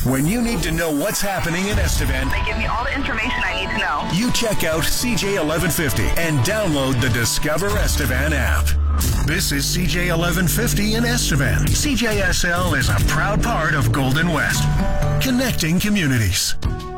When you need to know what's happening in Estevan, They give me all the information I need to know. you check out CJ 1150 and download the Discover Estevan app. This is CJ 1150 in Estevan. CJSL is a proud part of Golden West, connecting communities.